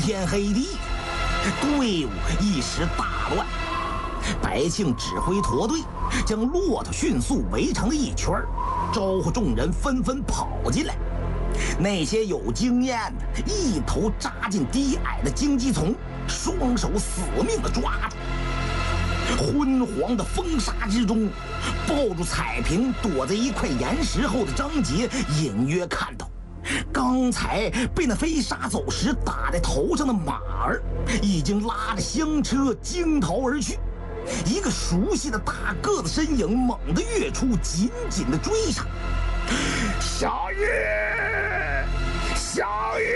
天黑地，队伍一时大乱。白庆指挥驼队将骆驼迅速围成了一圈，招呼众人纷纷跑进来。那些有经验的一头扎进低矮的荆棘丛，双手死命地抓住。昏黄的风沙之中，抱住彩瓶躲在一块岩石后的张杰隐约看到，刚才被那飞沙走石打在头上的马儿已经拉着香车惊逃而去。一个熟悉的大个子身影猛地跃出，紧紧地追上。小玉，小玉！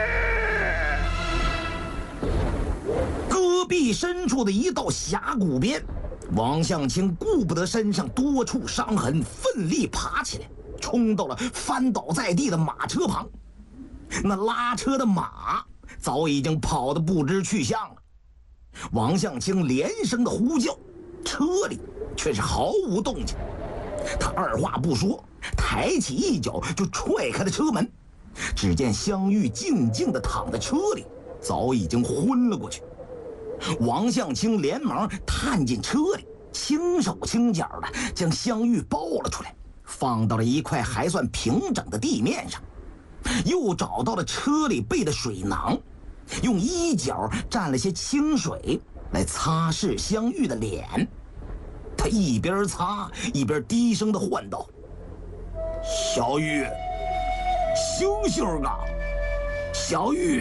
戈壁深处的一道峡谷边，王向清顾不得身上多处伤痕，奋力爬起来，冲到了翻倒在地的马车旁。那拉车的马早已经跑得不知去向了。王向清连声的呼叫，车里却是毫无动静。他二话不说，抬起一脚就踹开了车门。只见香玉静静地躺在车里，早已经昏了过去。王向清连忙探进车里，轻手轻脚地将香玉抱了出来，放到了一块还算平整的地面上。又找到了车里备的水囊，用衣角蘸了些清水来擦拭香玉的脸。他一边擦一边低声地唤道：“小玉，醒醒啊，小玉！”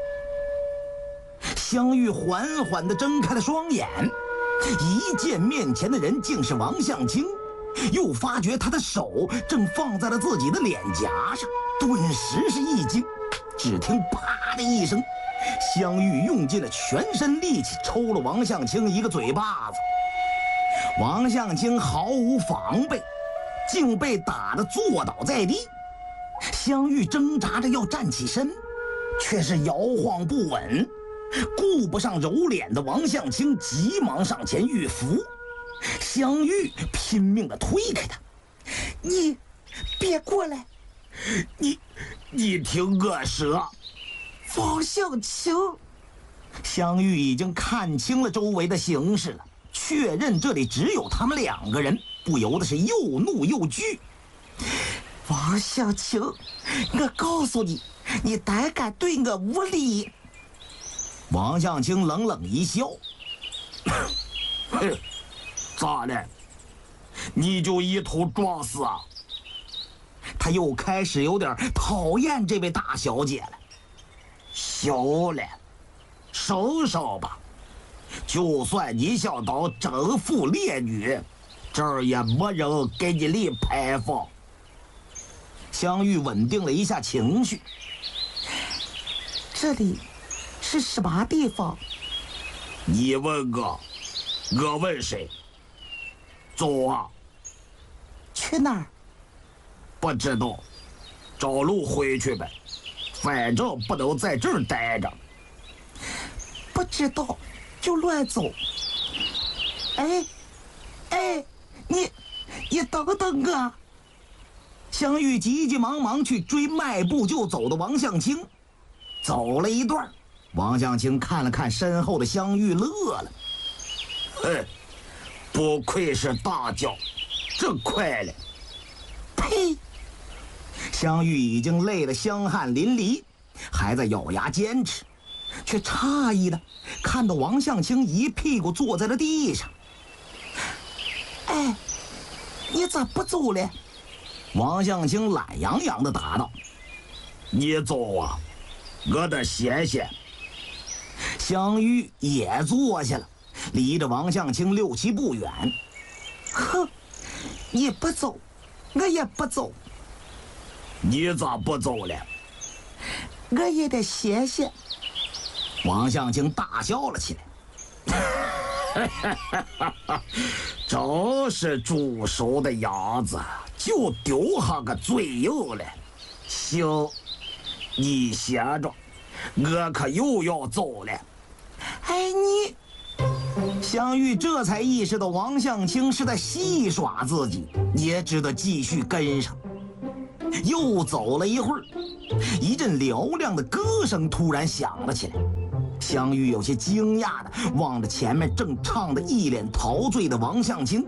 香玉缓缓地睁开了双眼，一见面前的人竟是王向清，又发觉他的手正放在了自己的脸颊上，顿时是一惊。只听啪的一声，香玉用尽了全身力气抽了王向清一个嘴巴子。王向清毫无防备，竟被打得坐倒在地。香玉挣扎着要站起身，却是摇晃不稳。顾不上揉脸的王向清急忙上前欲扶，香玉拼命地推开他：“你别过来！你听我说。”王向清，香玉已经看清了周围的形势了，确认这里只有他们两个人，不由得是又怒又惧。王向清，我告诉你，你胆敢对我无礼！王向清冷冷一笑：“哼，咋了？你就一头撞死啊？”他又开始有点讨厌这位大小姐了。小了，收收吧。就算你想当征服烈女，这儿也没人给你立牌坊。香玉稳定了一下情绪：“这里是什么地方？”你问我，我问谁？走啊！去哪儿？不知道，找路回去呗。反正不能在这儿待着。不知道就乱走。哎，你等等啊！香玉急急忙忙去追迈步就走的王向清。走了一段，王向清看了看身后的香玉，乐了：“哼，不愧是大将，这快了。”呸！香玉已经累得香汗淋漓，还在咬牙坚持，却诧异的看到王向清一屁股坐在了地上。“哎，你咋不走了？”王向清懒洋洋地答道：“你走啊，我得歇歇。”香玉也坐下了，离着王向清6、7步远。“哼，你不走，我也不走。”“你咋不走了？”“我也得歇歇。”王向清大笑了起来：“真是煮熟的鸭子，就丢下个嘴硬了。行，你歇着，我可又要走了。”“哎，你！”香玉这才意识到王向清是在戏耍自己，也只得继续跟上。又走了一会儿， 一阵嘹亮的歌声突然响了起来。香玉有些惊讶地望着前面正唱得一脸陶醉的王向清。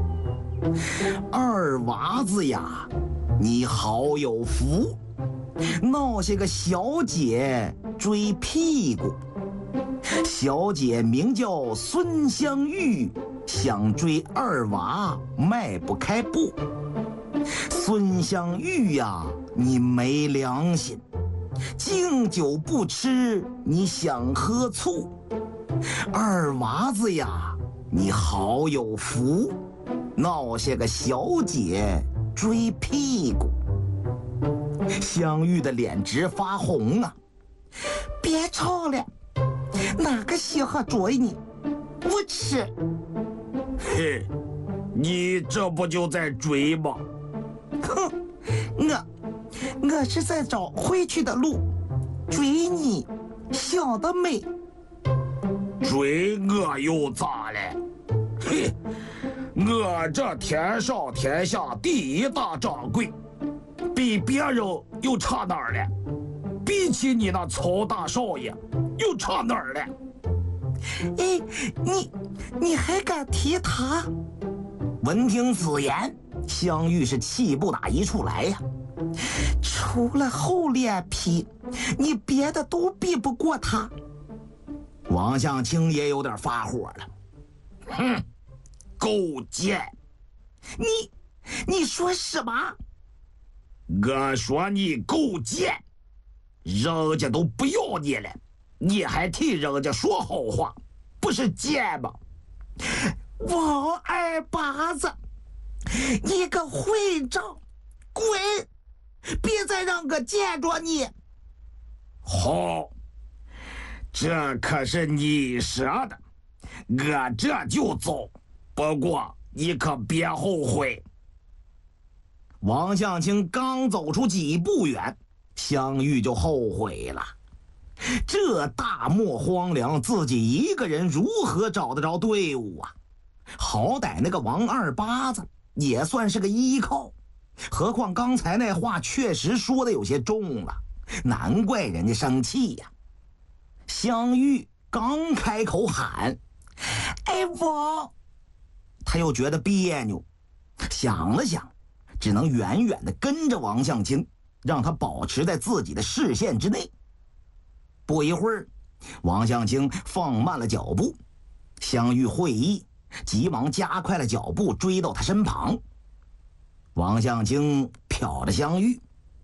二娃子呀，你好有福，闹些个小姐追屁股。小姐名叫孙香玉，想追二娃迈不开步。孙香玉呀，你没良心，敬酒不吃，你想喝醋。二娃子呀，你好有福，闹些个小姐追屁股。香玉的脸直发红啊！别吵了，哪个稀罕追你？不吃。 嘿，你这不就在追吗？ 哼，我是在找回去的路，追你，想得美。 追我又咋了？嘿，我这天上天下第一大掌柜，比别人又差哪儿了？比起你那曹大少爷，又差哪儿了？ 哎，你还敢提他？闻听此言，香玉是气不打一处来呀。除了厚脸皮，你别的都比不过他。王向清也有点发火了。 哼，勾践！ 你说什么？ 我说你勾践，人家都不要你了，你还替人家说好话，不是贱吗？ 王二八子，你个混账，滚！别再让我见着你。 好，这可是你说的，我这就走，不过你可别后悔。 王向清刚走出几步远，香玉就后悔了。这大漠荒凉，自己一个人如何找得着队伍啊？好歹那个王二八子也算是个依靠，何况刚才那话确实说的有些重了，难怪人家生气呀。香玉刚开口喊哎王，他又觉得别扭，想了想，只能远远地跟着王向清，让他保持在自己的视线之内。不一会儿，王向清放慢了脚步，香玉会意，急忙加快了脚步追到他身旁。王向清瞟着香玉，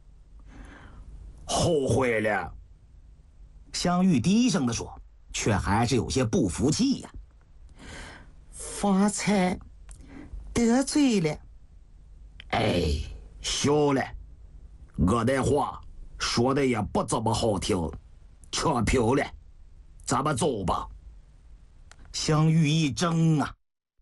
后悔了。 香玉低声地说，却还是有些不服气呀。发财得罪了。 哎，行了，我的话说的也不怎么好听，扯平了，咱们走吧。 香玉一怔啊。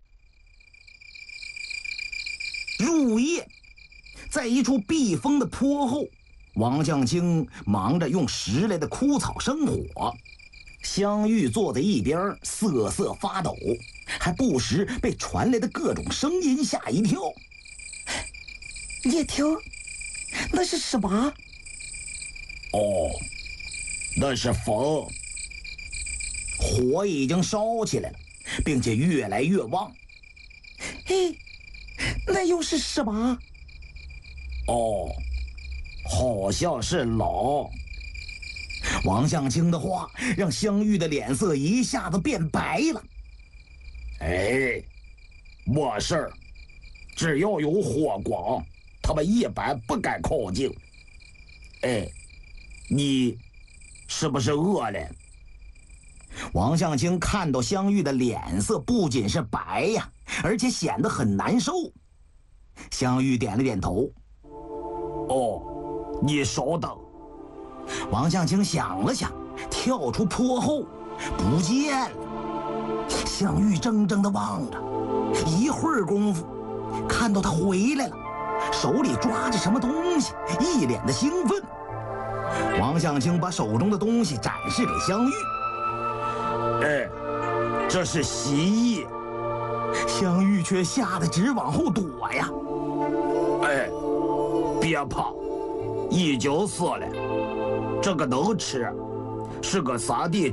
入夜，在一处避风的坡后，王向清忙着用拾来的枯草生火，香玉坐在一边瑟瑟发抖，还不时被传来的各种声音吓一跳。你听，那是什么？ 哦，那是风。 火已经烧起来了，并且越来越旺。嘿，那又是什么？ 哦，好像是狼。 王向清的话让香玉的脸色一下子变白了。 哎，没事儿，只要有火光，他们一般不敢靠近。哎，你是不是饿了？ 王向清看到香玉的脸色不仅是白呀，而且显得很难受。香玉点了点头。 哦，你稍等。 王向清想了想，跳出坡后，不见了。香玉怔怔地望着，一会儿功夫，看到他回来了，手里抓着什么东西，一脸的兴奋。王向清把手中的东西展示给香玉。 哎，这是蜥蜴。 香玉却吓得直往后躲呀。 哎，别怕，已经死了。 这个能吃，是个3D